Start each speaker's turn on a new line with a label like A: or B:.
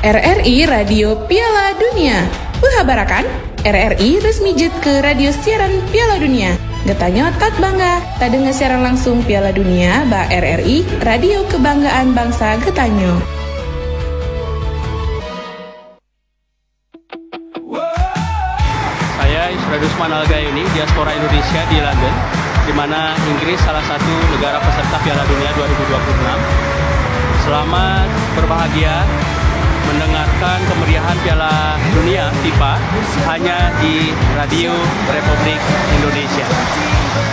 A: RRI Radio Piala Dunia. Habarakan, RRI resmi jet ke radio siaran Piala Dunia. Getanya tak bangga, tak dengar siaran langsung Piala Dunia, ba RRI, Radio Kebanggaan Bangsa Getanyo.
B: Saya Isradus Manalgayuni, diaspora Indonesia di London, di mana Inggris salah satu negara peserta Piala Dunia 2026. Selamat berbahagia mendengarkan kemeriahan Piala Dunia FIFA hanya di Radio Republik Indonesia.